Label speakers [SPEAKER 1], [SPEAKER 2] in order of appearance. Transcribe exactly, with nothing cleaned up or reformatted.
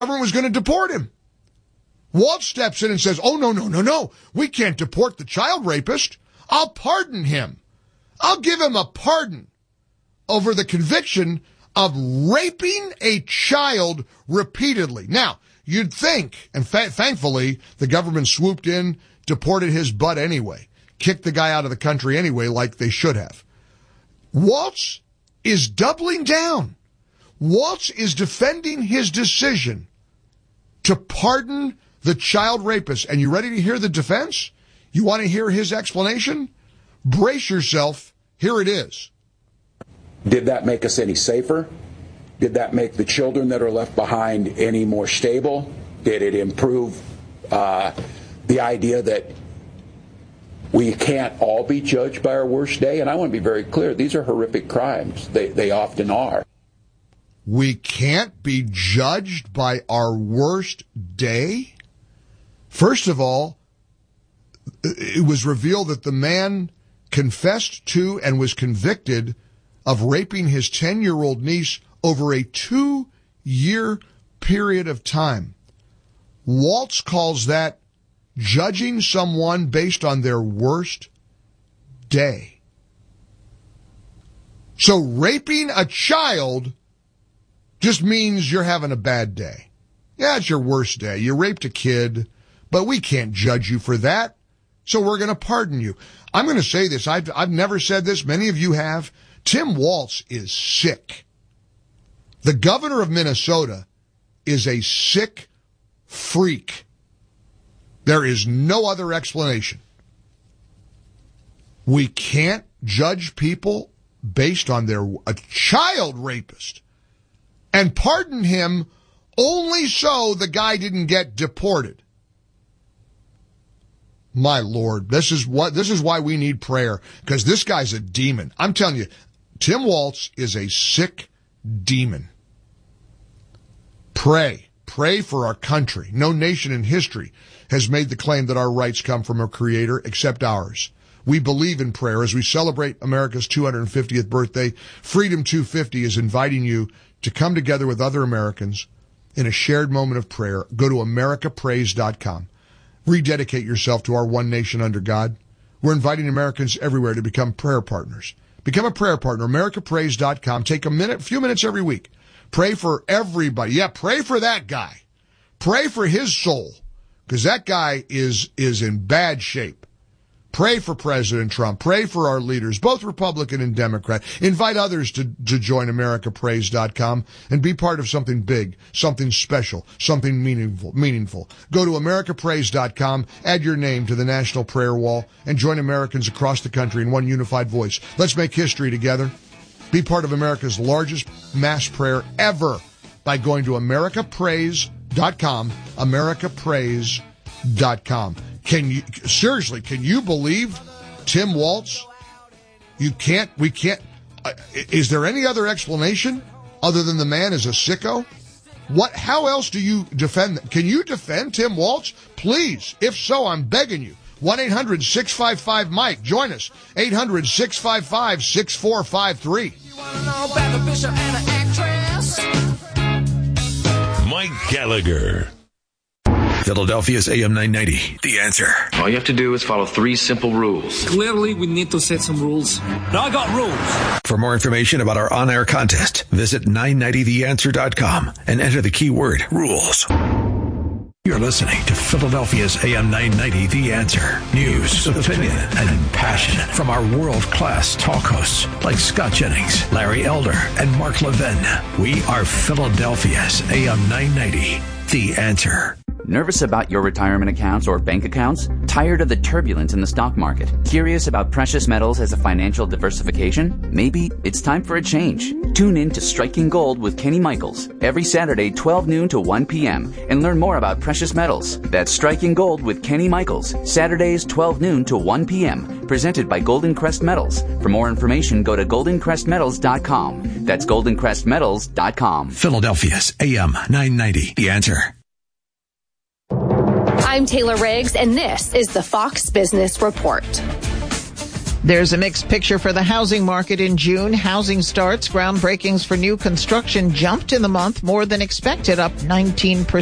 [SPEAKER 1] government was going to deport him. Waltz steps in and says, oh, no, no, no, no. We can't deport the child rapist. I'll pardon him. I'll give him a pardon over the conviction of raping a child repeatedly. Now, you'd think, and fa- thankfully, the government swooped in, deported his butt anyway, kicked the guy out of the country anyway, like they should have. Waltz is doubling down. Waltz is defending his decision to pardon the child rapist. And you ready to hear the defense? You want to hear his explanation? Brace yourself. Here it is.
[SPEAKER 2] Did that make us any safer? Did that make the children that are left behind any more stable? Did it improve uh, the idea that we can't all be judged by our worst day? And I want to be very clear. These are horrific crimes. They, they often are.
[SPEAKER 1] We can't be judged by our worst day? First of all, it was revealed that the man confessed to and was convicted of raping his ten-year-old niece over a two-year period of time. Waltz calls that judging someone based on their worst day. So raping a child just means you're having a bad day. Yeah, it's your worst day. You raped a kid, but we can't judge you for that, so we're going to pardon you. I'm going to say this. I've, I've never said this. Many of you have. Tim Waltz is sick. The governor of Minnesota is a sick freak. There is no other explanation. We can't judge people based on their a child rapist and pardon him only so the guy didn't get deported. My Lord, this is what this is why we need prayer, because this guy's a demon. I'm telling you, Tim Waltz is a sick demon. Pray. Pray for our country. No nation in history has made the claim that our rights come from a creator except ours. We believe in prayer. As we celebrate America's two hundred fiftieth birthday, Freedom two fifty is inviting you to come together with other Americans in a shared moment of prayer. Go to america praise dot com. Rededicate yourself to our one nation under God. We're inviting Americans everywhere to become prayer partners. Become a prayer partner, america praise dot com. Take a minute, a few minutes every week. Pray for everybody. Yeah, pray for that guy. Pray for his soul, because that guy is, is in bad shape. Pray for President Trump. Pray for our leaders, both Republican and Democrat. Invite others to, to join america praise dot com and be part of something big, something special, something meaningful. meaningful. Go to america praise dot com, add your name to the National Prayer Wall, and join Americans across the country in one unified voice. Let's make history together. Be part of America's largest mass prayer ever by going to america praise dot com, america praise dot com. Can you, seriously, can you believe Tim Waltz? You can't, we can't, uh, is there any other explanation other than the man is a sicko? What, how else do you defend, can you defend Tim Waltz? Please, if so, I'm begging you. one eight hundred six five five Mike. Join us. eight hundred six five five six four five three. You want to know about the bishop and an actress?
[SPEAKER 3] Mike Gallagher. Philadelphia's A M nine ninety, The Answer.
[SPEAKER 4] All you have to do is follow three simple rules.
[SPEAKER 5] Clearly, we need to set some rules. Now I got rules.
[SPEAKER 3] For more information about our on-air contest, visit nine ninety the answer dot com and enter the keyword rules. You're listening to Philadelphia's A M nine ninety, The Answer. News, opinion, and passion from our world-class talk hosts like Scott Jennings, Larry Elder, and Mark Levin. We are Philadelphia's A M nine ninety, The Answer.
[SPEAKER 6] Nervous about your retirement accounts or bank accounts? Tired of the turbulence in the stock market? Curious about precious metals as a financial diversification? Maybe it's time for a change. Tune in to Striking Gold with Kenny Michaels every Saturday, twelve noon to one p.m. and learn more about precious metals. That's Striking Gold with Kenny Michaels, Saturdays, twelve noon to one p.m. Presented by Golden Crest Metals. For more information, go to golden crest metals dot com. That's golden crest metals dot com.
[SPEAKER 3] Philadelphia's A M nine ninety, The Answer.
[SPEAKER 7] I'm Taylor Riggs, and this is the Fox Business Report. There's a mixed picture for the housing market in June. Housing starts, groundbreakings for new construction jumped in the month more than expected, up nineteen percent.